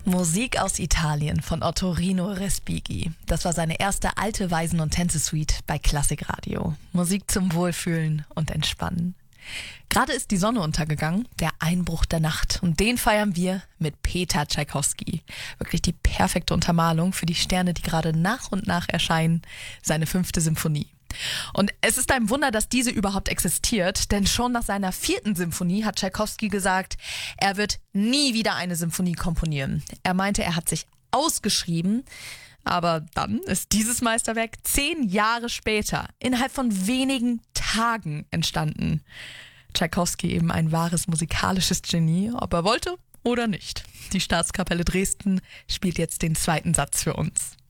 Musik aus Italien von Ottorino Respighi. Das war seine erste alte Waisen- und Tänze-Suite bei Klassikradio. Musik zum Wohlfühlen und Entspannen. Gerade ist die Sonne untergegangen, der Einbruch der Nacht. Und den feiern wir mit Peter Tschaikowski. Wirklich die perfekte Untermalung für die Sterne, die gerade nach und nach erscheinen. Seine 5. Symphonie. Und es ist ein Wunder, dass diese überhaupt existiert, denn schon nach seiner 4. Symphonie hat Tschaikowski gesagt, er wird nie wieder eine Symphonie komponieren. Er meinte, er hat sich ausgeschrieben, aber dann ist dieses Meisterwerk 10 Jahre später, innerhalb von wenigen Tagen entstanden. Tschaikowski eben ein wahres musikalisches Genie, ob er wollte oder nicht. Die Staatskapelle Dresden spielt jetzt den 2. Satz für uns.